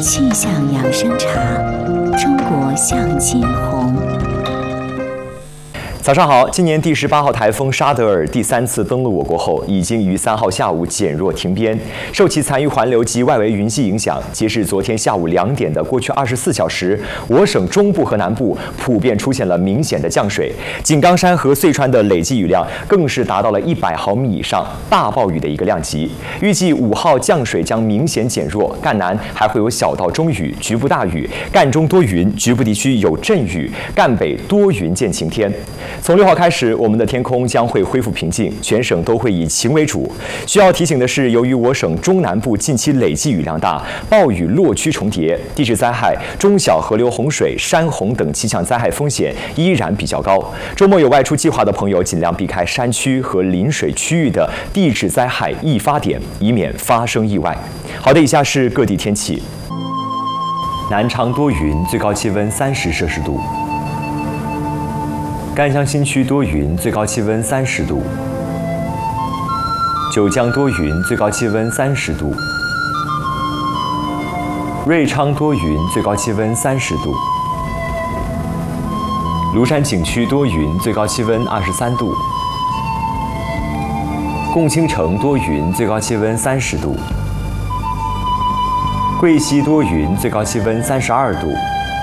气象养生茶，中国向金红。 早上好，今年第18号台风沙德尔第3次登陆我国后，已经于3号下午减弱停边。受其残余环流及外围云系影响，截至昨天下午2点的过去24小时，我省中部和南部普遍出现了明显的降水，井冈山和遂川的累计雨量更是达到了100毫米以上，大暴雨的一个量级。预计5号降水将明显减弱，赣南还会有小到中雨，局部大雨；赣中多云，局部地区有阵雨；赣北多云见晴天。从6号开始，我们的天空将会恢复平静，全省都会以晴为主。需要提醒的是，由于我省中南部近期累计雨量大，暴雨落区重叠，地质灾害、中小河流洪水、山洪等气象灾害风险依然比较高。周末有外出计划的朋友，尽量避开山区和临水区域的地质灾害易发点，以免发生意外。好的，以下是各地天气。南昌多云，最高气温30摄氏度。赣江新区多云，最高气温30度；九江多云，最高气温30度；瑞昌多云，最高气温30度；庐山景区多云，最高气温23度；共青城多云，最高气温30度；贵溪多云，最高气温32度。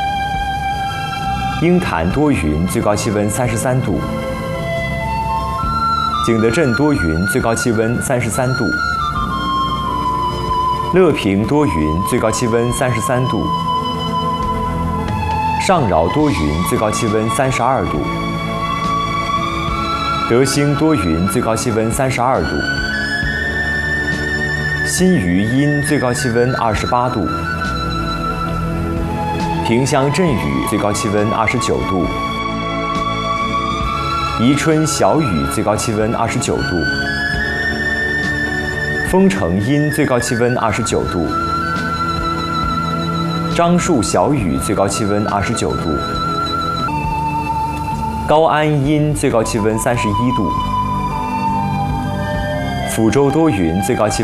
鹰潭多云，最高气温33度；景德镇多云，最高气温33度；乐平多云，最高气温33度；上饶多云，最高气温32度；德兴多云，最高气温32度；新余阴，最高气温28度。萍乡阵雨，最高气温29度；宜春小雨，最高气温29度；丰城阴，最高气温29度；樟树小雨，最高气温29度；高安阴，最高气温31度；抚州多云，最高气温